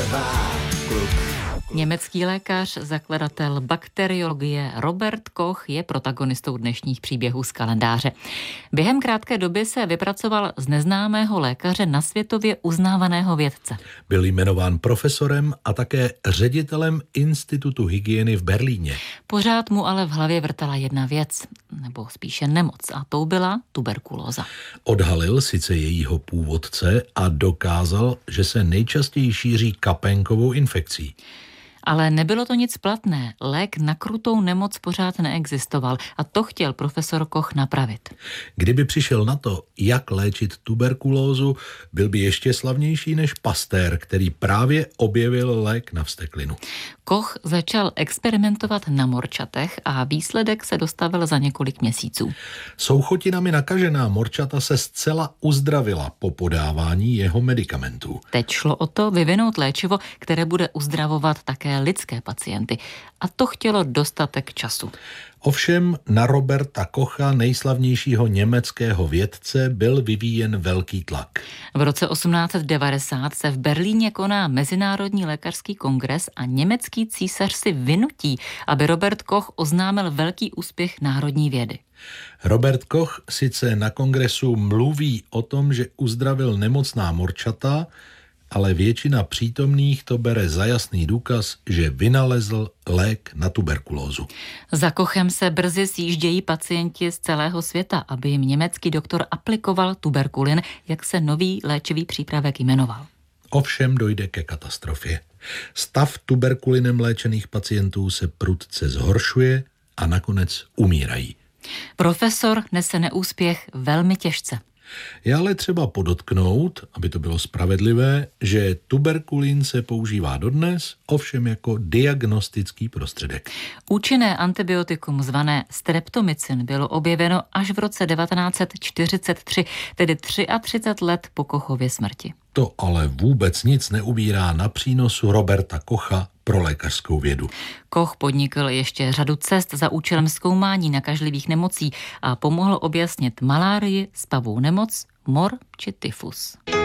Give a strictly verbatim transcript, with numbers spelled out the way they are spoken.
trvá, kluk. Německý lékař, zakladatel bakteriologie Robert Koch je protagonistou dnešních příběhů z kalendáře. Během krátké doby se vypracoval z neznámého lékaře na světově uznávaného vědce. Byl jmenován profesorem a také ředitelem Institutu hygieny v Berlíně. Pořád mu ale v hlavě vrtala jedna věc, nebo spíše nemoc, a tou byla tuberkulóza. Odhalil sice jejího původce a dokázal, že se nejčastěji šíří kapénkovou infekcí. Ale nebylo to nic platné, lék na krutou nemoc pořád neexistoval a to chtěl profesor Koch napravit. Kdyby přišel na to, jak léčit tuberkulózu, byl by ještě slavnější než Pasteur, který právě objevil lék na vzteklinu. Koch začal experimentovat na morčatech a výsledek se dostavil za několik měsíců. Souchotinami nakažená morčata se zcela uzdravila po podávání jeho medikamentů. Teď šlo o to vyvinout léčivo, které bude uzdravovat také lidské pacienty. A to chtělo dostatek času. Ovšem na Roberta Kocha, nejslavnějšího německého vědce, byl vyvíjen velký tlak. V roce osmnáct set devadesát se v Berlíně koná Mezinárodní lékařský kongres a německý císař si vynutí, aby Robert Koch oznámil velký úspěch národní vědy. Robert Koch sice na kongresu mluví o tom, že uzdravil nemocná morčata, ale většina přítomných to bere za jasný důkaz, že vynalezl lék na tuberkulózu. Za Kochem se brzy sjíždějí pacienti z celého světa, aby jim německý doktor aplikoval tuberkulin, jak se nový léčivý přípravek jmenoval. Ovšem dojde ke katastrofě. Stav tuberkulinem léčených pacientů se prudce zhoršuje a nakonec umírají. Profesor nese neúspěch velmi těžce. Je ale třeba podotknout, aby to bylo spravedlivé, že tuberkulin se používá dodnes, ovšem jako diagnostický prostředek. Účinné antibiotikum zvané streptomycin bylo objeveno až v roce devatenáct set čtyřicet tři, tedy třicet tři let po Kochově smrti. To ale vůbec nic neubírá na přínosu Roberta Kocha pro lékařskou vědu. Koch podnikl ještě řadu cest za účelem zkoumání nakažlivých nemocí a pomohl objasnit malárii, spavou nemoc, mor či tyfus.